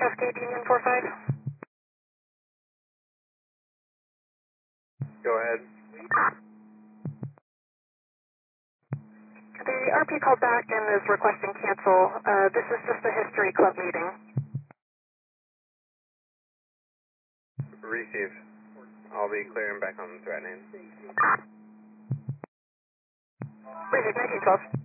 Cascade Union 45. Go ahead. The RP called back and is requesting cancel. This is just a history club meeting. Received. I'll be clearing back on the threatening. Received 1912.